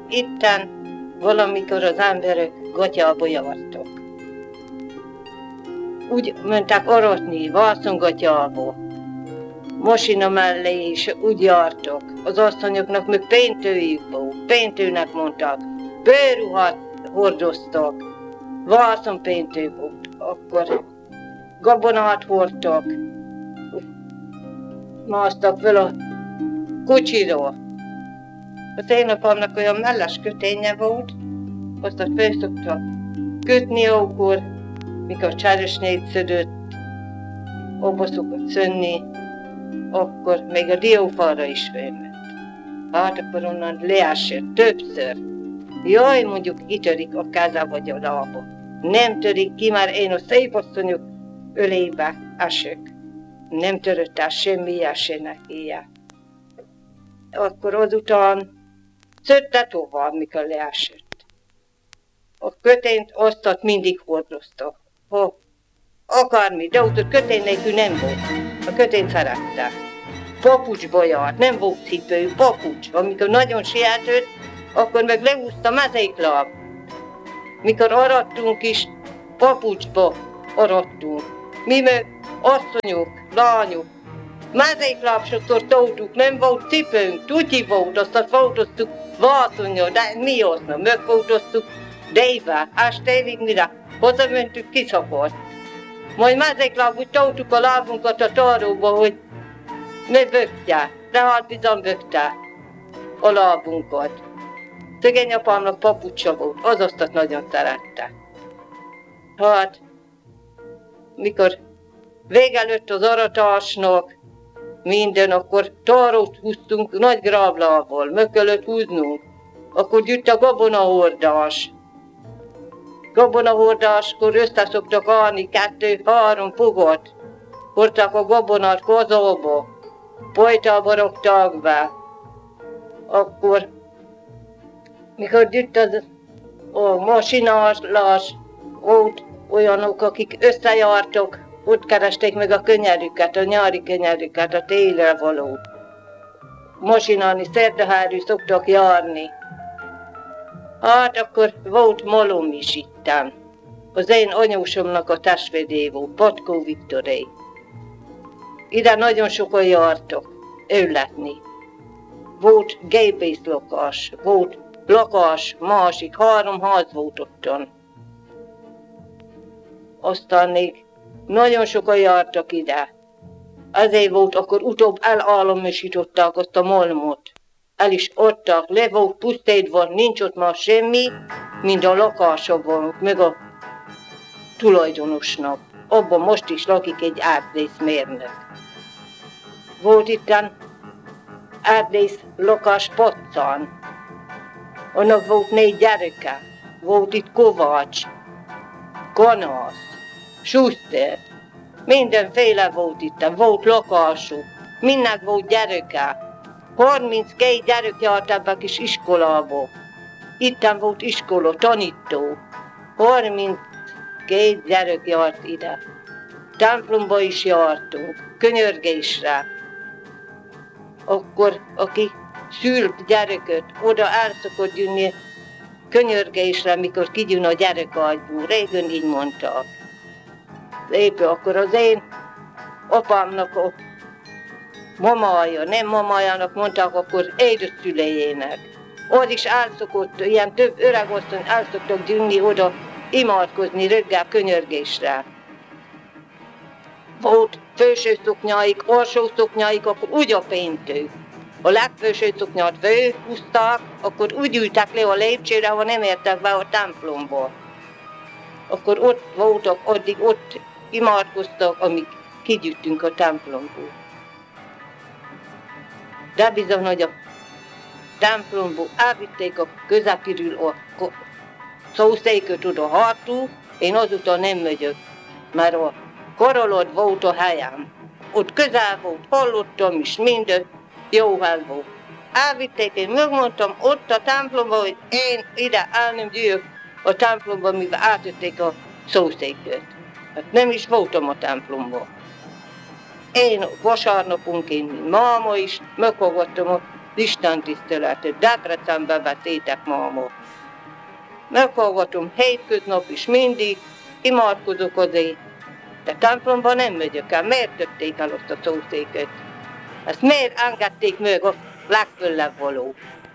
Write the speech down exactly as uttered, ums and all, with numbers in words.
itten valamikor az emberek gatyába jártak. Úgy mentek aratni, vászongatyába. Masina mellé is úgy jártak. Az asszonyoknak meg péntőjük volt. Péntőnek mondták. Bőruhát hordoztak. Vászonpéntő volt. Akkor gabonát hordtak. Másztak fel a kocsira. Az én apámnak olyan melles köténye volt, azt a föl szokta kötni akkor, mikor cserésnyét szödött, abba szokott szönni, akkor még a diófára is fölment. Hát akkor onnan leesett többször. Jaj, mondjuk kitörik a káza vagy a lába. Nem törik ki, már én a szép asszonyok ölébe esök. Nem törött el semmi ilyessének ilyen. Akkor azután szötte tovább, mikor leesett. A kötényt azt mindig hordoztak. Ha akármi, de ott a kötény nélkül nem volt. A kötényt szerette. Papucsba járt, nem volt cipő, papucs. Amikor nagyon sietett, akkor meg lehúzta mezékláb. Mikor arattunk is, papucsba arattunk. Mi meg asszonyok, lányok, mezékláb sokszor toltuk, nem volt cipőnk, tutyi volt, azt azt voltoztuk vászonnyal, de mi aznak, megvoltoztuk déjbe, estélig mire hazamentük, kiszakadt. Majd mezékláb úgy toltuk a lábunkat a taróba, hogy ne bökje, de hát bizony bökte a lábunkat. Szegény apámnak papucsa volt, az azt nagyon szerette. Hát, mikor vége lett az aratásnak, minden, akkor tarót húztunk nagy gráblából, mökölött húznunk. Akkor gyűjt a gabonahordás. Gabonahordáskor összeszoktak állni kettő-három fogat. Hordták a gabonát kozóba, pojtába rakták be. Akkor, mikor gyűjt az a masinálás, volt olyanok, akik összejártak, ott keresték meg a könyerüket, a nyári könyerüket, a télre való. Masinálni, szerdahárű szoktak járni. Hát akkor volt malom is itten. Az én anyósomnak a testvéré volt, Patkó Viktoré. Ide nagyon sokan jártak ülletni. Volt gépész lakás, volt lakás, másik, három ház volt ottan. Aztán még nagyon sokan jártak ide. Ezért volt, akkor utóbb elállamosították azt a malmot. El is adták, le volt pusztítva, nincs ott már semmi, mint a lakásokban, meg a tulajdonosnak. Abban most is lakik egy erdészmérnök. Volt itten erdész lakás Paccán. Annak volt négy gyereke. Volt itt Kovács, Kanasz, Schuster. Mindenféle volt itten, volt lakásuk. Mindnek volt gyereke. harminckét gyerek járt ebbe a kis iskolába. Itten volt iskola, tanító. harminckét gyerek járt ide. Templomba is jártunk, könyörgésre. Akkor, aki szült gyereket, oda el szokott jönni könyörgésre, mikor kigyűn a gyerek agyból. Régen így mondták. Épp akkor az én apámnak a mamája, nem mamájának mondták, akkor édeszüleiének. Az is elszokott, ilyen több öregasszony el szoktak gyűnni oda imádkozni reggel könyörgésre. Volt felső szoknyáik, alsó szoknyáik, akkor úgy a péntő. A legfelső szoknyát fölhúzták, akkor úgy ültek le a lépcsőre, ha nem értek be a templomba. Akkor ott voltak, addig ott imádkoztak, amíg kigyűjtünk a templomból. De bizony, hogy a templomból elvitték a közepiről a szószéköt oda hátul, én azután nem megyök, mert a karolod volt a helyem. Ott közel volt, hallottam is mindent, jó hely volt. Elvitték, én megmondtam ott a templomba, hogy én ide el nem gyűjök a templomba, mivel átjötték a szószéköt. Hát nem is voltam a templomba. Én vasárnaponként, mint máma is, meghallgattam a istentiszteletet, Debrecenbe vetétek máma. Meghallgatom hétköznap is mindig, imádkozok azért, de templomban nem megyek el. Miért tették el azt a szószéket? Ezt miért engedték meg a legföllebb való?